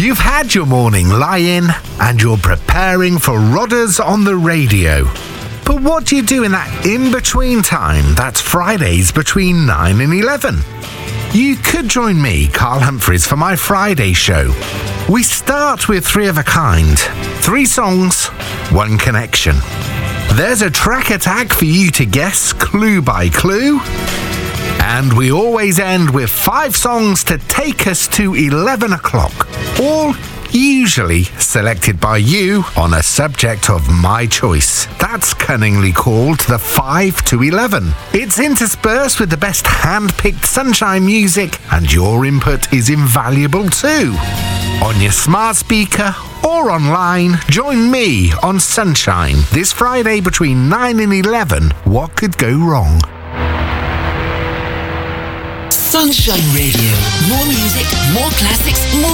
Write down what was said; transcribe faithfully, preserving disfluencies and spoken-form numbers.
You've had your morning lie-in and you're preparing for Rodders on the radio. But what do you do in that in-between time? That's Fridays between nine and eleven. You could join me, Carl Humphreys, for my Friday show. We start with Three of a Kind. Three songs, one connection. There's a track attack for you to guess clue by clue. And we always end with five songs to take us to eleven o'clock. All usually selected by you on a subject of my choice. That's cunningly called the five to eleven. It's interspersed with the best hand-picked Sunshine music, and your input is invaluable too. On your smart speaker or online, join me on Sunshine this Friday between nine and eleven. What could go wrong? Sunshine Radio. More music, more classics, more